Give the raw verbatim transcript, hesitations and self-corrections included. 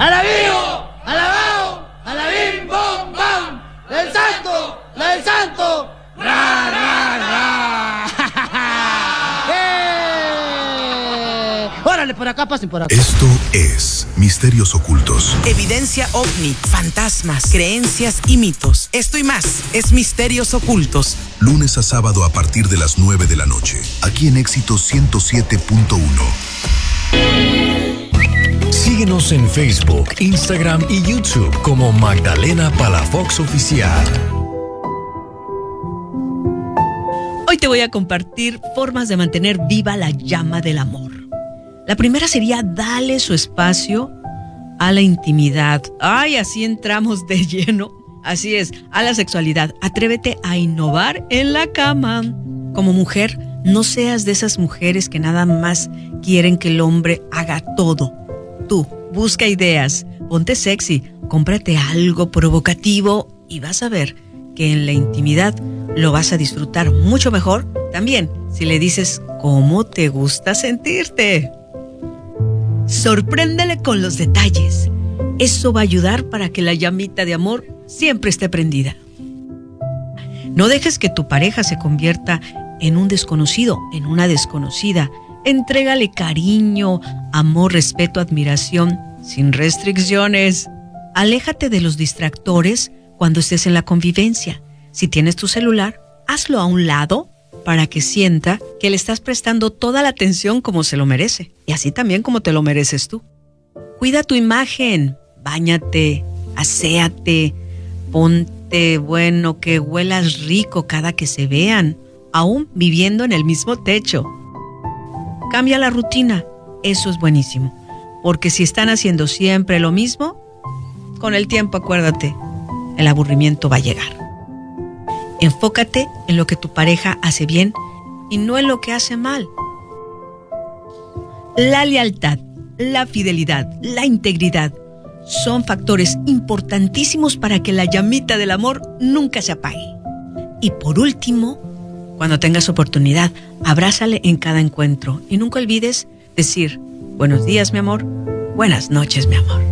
¡Alabío! ¡Alabao! ¡Alabim, bom, bam! ¡El santo! ¡La del santo! ¡Ra, ra, ra! ¡Eh! ¡Órale, por acá, pasen por acá! Esto es Misterios Ocultos. Evidencia ovni, fantasmas, creencias y mitos. Esto y más es Misterios Ocultos. Lunes a sábado a partir de las nueve de la noche. Aquí en Éxito ciento siete punto uno. Síguenos en Facebook, Instagram y YouTube como Magdalena Palafox Oficial. Hoy te voy a compartir formas de mantener viva la llama del amor. La primera sería dale su espacio a la intimidad. Ay, así entramos de lleno. Así es, a la sexualidad. Atrévete a innovar en la cama. Como mujer, no seas de esas mujeres que nada más quieren que el hombre haga todo. Tú, busca ideas, ponte sexy, cómprate algo provocativo y vas a ver que en la intimidad lo vas a disfrutar mucho mejor. También, si le dices cómo te gusta sentirte. Sorpréndele con los detalles. Eso va a ayudar para que la llamita de amor siempre esté prendida. No dejes que tu pareja se convierta en un desconocido, en una desconocida. Entrégale cariño, amor, respeto, admiración, sin restricciones. Aléjate de los distractores cuando estés en la convivencia. Si tienes tu celular, hazlo a un lado para que sienta que le estás prestando toda la atención como se lo merece. Y así también como te lo mereces tú. Cuida tu imagen, báñate, aséate, ponte bueno, que huelas rico cada que se vean, aún viviendo en el mismo techo. Cambia la rutina, eso es buenísimo, porque si están haciendo siempre lo mismo, con el tiempo, acuérdate, el aburrimiento va a llegar. Enfócate en lo que tu pareja hace bien y no en lo que hace mal. La lealtad, la fidelidad, la integridad son factores importantísimos para que la llamita del amor nunca se apague. Y por último, cuando tengas oportunidad, abrázale en cada encuentro y nunca olvides decir buenos días, mi amor, buenas noches, mi amor.